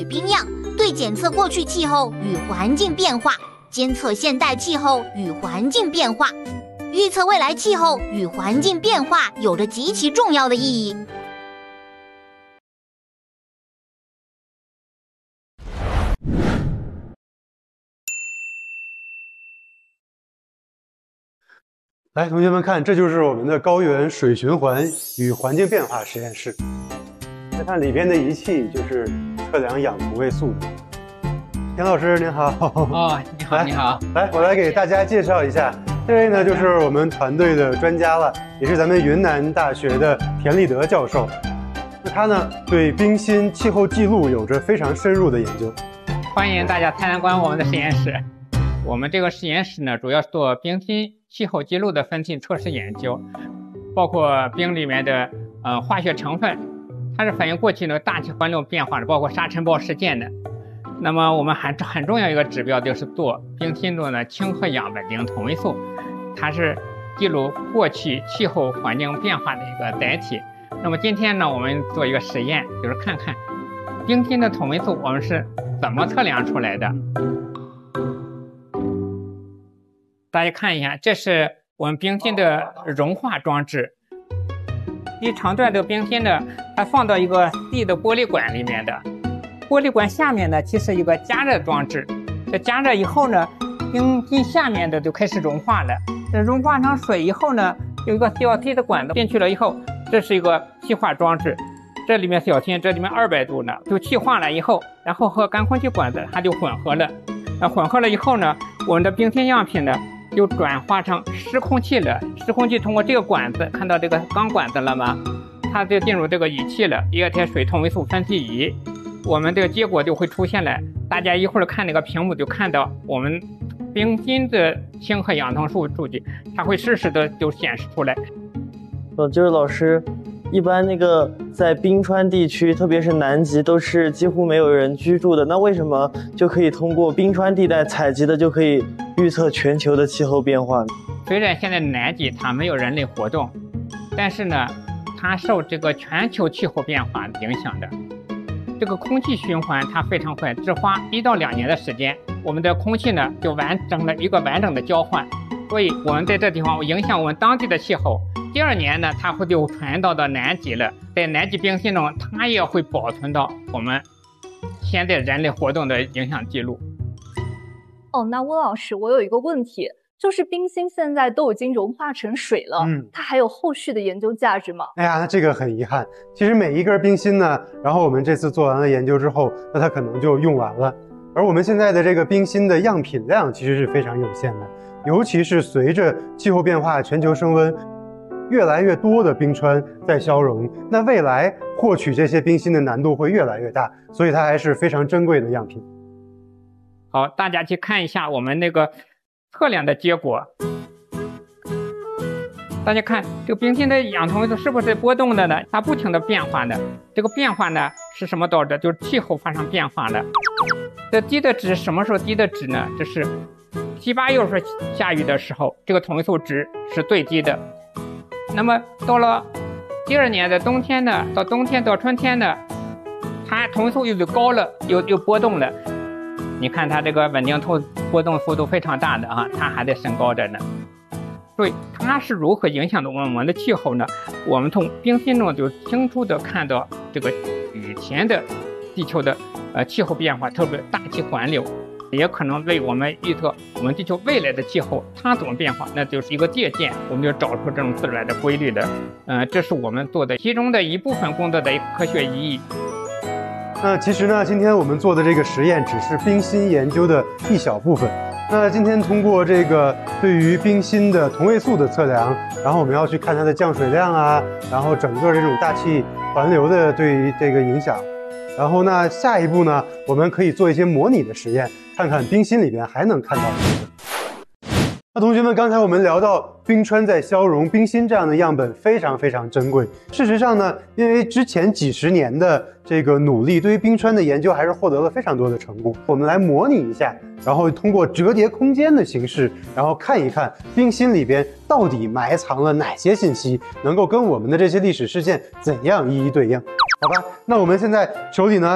冰样，对检测过去气候与环境变化，监测现代气候与环境变化，预测未来气候与环境变化有着极其重要的意义。 来，同学们看，这就是我们的高原水循环与环境变化实验室。再看里边的仪器，就是测量氧同位素的。田老师您好。 哦，你好，你好。 来，我来给大家介绍一下，这位呢就是我们团队的专家了，也是咱们云南大学的田立德教授。那他呢对冰芯气候记录有着非常深入的研究。 欢迎大家参观我们的实验室。我们这个实验室呢，主要是做冰芯气候记录的分析测试研究，包括冰里面的化学成分，它是反映过去的大气环流变化的，包括沙尘暴事件的。那么我们很重要一个指标就是做冰芯中的氢和氧稳定同位素，它是记录过去气候环境变化的一个载体。那么今天呢，我们做一个实验，就是看看冰芯的同位素我们是怎么测量出来的。大家看一下，这是我们冰芯的融化装置。一长段的冰芯呢，它放到一个细的玻璃管里面的，玻璃管下面呢，其实一个加热装置。这加热以后呢，冰芯下面的就开始融化了。这融化成水以后呢，有一个小细的管子进去了以后，这是一个气化装置。这里面小心，这里面200度呢，就气化了以后，然后和干空气管子它就混合了。那混合了以后呢，我们的冰芯样品呢，就转化成湿空气了。湿空气通过这个管子，看到这个钢管子了吗？它就进入这个仪器了，液态水同位素分析仪。我们这个结果就会出现了。大家一会儿看那个屏幕就看到我们冰芯的氢和氧同数据，它会实时的就显示出来。 就是老师，一般那个在冰川地区，特别是南极，都是几乎没有人居住的。那为什么就可以通过冰川地带采集的就可以预测全球的气候变化呢？ 虽然现在南极它没有人类活动，但是呢，它受这个全球气候变化影响的。这个空气循环它非常快，只花1到2年的时间，我们的空气呢就完成了一个完整的交换。所以我们在这地方影响我们当地的气候。第2年呢，它会就传到南极了，在南极冰芯中，它也会保存到我们现在人类活动的影响记录。 哦，那温老师，我有一个问题，就是冰芯现在都已经融化成水了，它还有后续的研究价值吗？ 哎呀，那这个很遗憾。其实每一根冰芯呢，然后我们这次做完了研究之后，那它可能就用完了。而我们现在的这个冰芯的样品量其实是非常有限的，尤其是随着气候变化、全球升温，越来越多的冰川在消融，那未来获取这些冰芯的难度会越来越大，所以它还是非常珍贵的样品。 好，大家去看一下我们那个测量的结果。大家看这个冰芯的氧同位素是不是波动的呢？它不停的变化的。这个变化呢是什么导致？就是气候发生变化的。这低的值什么时候低的值呢？就是7、8月份下雨的时候，这个同位素值是最低的。那么到了第2年的冬天呢，到冬天到春天呢，它同位素又高了，又波动了。你看它这个稳定波动幅度非常大的啊，它还在升高着呢。所以它是如何影响的我们的气候呢？我们从冰芯中就清楚的看到这个以前的地球的气候变化，特别大气环流，也可能为我们预测我们地球未来的气候它怎么变化，那就是一个借鉴，我们就找出这种自然的规律的。这是我们做的其中的一部分工作的科学意义。 那其实呢，今天我们做的这个实验只是冰芯研究的一小部分。那今天通过这个对于冰芯的同位素的测量，然后我们要去看它的降水量啊，然后整个这种大气环流的对于这个影响。然后呢，下一步呢，我们可以做一些模拟的实验，看看冰芯里边还能看到什么。那同学们，刚才我们聊到冰川在消融，冰芯这样的样本非常非常珍贵。事实上呢，因为之前几十年的这个努力，对于冰川的研究还是获得了非常多的成功。我们来模拟一下，然后通过折叠空间的形式，然后看一看冰芯里边到底埋藏了哪些信息，能够跟我们的这些历史事件怎样一一对应。好吧，那我们现在手里呢